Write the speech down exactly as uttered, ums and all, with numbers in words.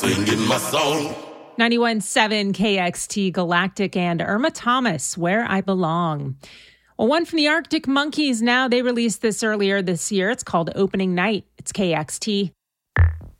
Singing my song. ninety-one point seven K X T Galactic and Irma Thomas, Where I Belong. Well, one from the Arctic Monkeys now. They released this earlier this year. It's called Opening Night. It's K X T.